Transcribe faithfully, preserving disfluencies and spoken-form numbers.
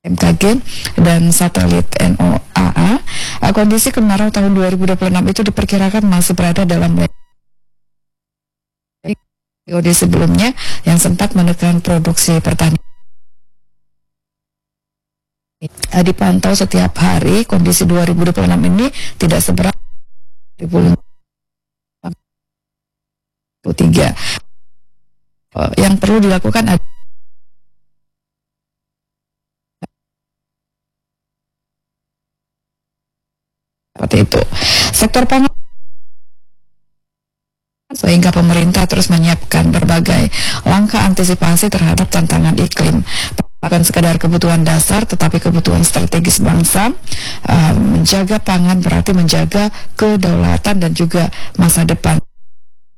M K G dan satelit N O A A. Uh, kondisi kemarau tahun dua ribu dua puluh enam itu diperkirakan masih berada dalam periode sebelumnya yang sempat menekan produksi pertanian. Uh, dipantau setiap hari, kondisi dua ribu dua puluh enam ini tidak seberapa dua ribu lima puluh tiga. Uh, yang perlu dilakukan adalah seperti itu. Sektor pangan, sehingga pemerintah terus menyiapkan berbagai langkah antisipasi terhadap tantangan iklim. Bukan sekadar kebutuhan dasar, tetapi kebutuhan strategis bangsa. Uh, menjaga pangan berarti menjaga kedaulatan dan juga masa depan.